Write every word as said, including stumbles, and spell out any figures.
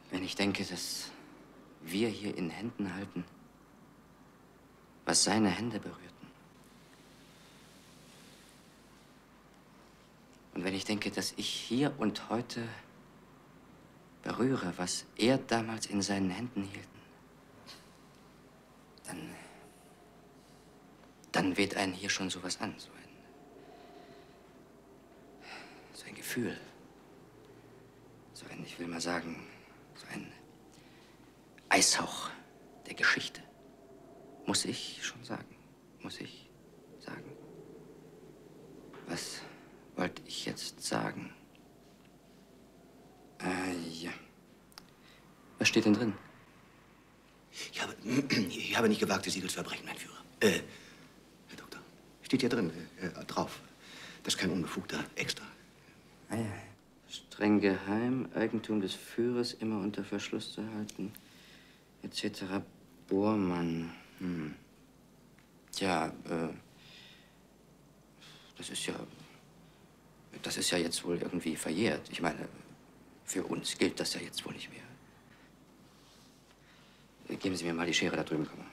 Wenn ich denke, dass wir hier in Händen halten, was seine Hände berührten. Und wenn ich denke, dass ich hier und heute berühre, was er damals in seinen Händen hielt, dann, dann weht einen hier schon sowas an, so ein, so ein Gefühl, so ein, ich will mal sagen, so ein Eishauch der Geschichte. Muss ich schon sagen, muss ich sagen. Was wollte ich jetzt sagen? Äh, ja. Was steht denn drin? Ich habe, ich habe nicht gewagt, Sie zu verbrechen, mein Führer. Äh, Herr Doktor, steht hier drin, äh, äh, drauf. Das ist kein unbefugter Extra. Ah ja. Streng geheim, Eigentum des Führers immer unter Verschluss zu halten, et cetera. Bormann. Hm. Tja, äh, das ist ja, das ist ja jetzt wohl irgendwie verjährt. Ich meine, für uns gilt das ja jetzt wohl nicht mehr. Geben Sie mir mal die Schere da drüben, komm mal.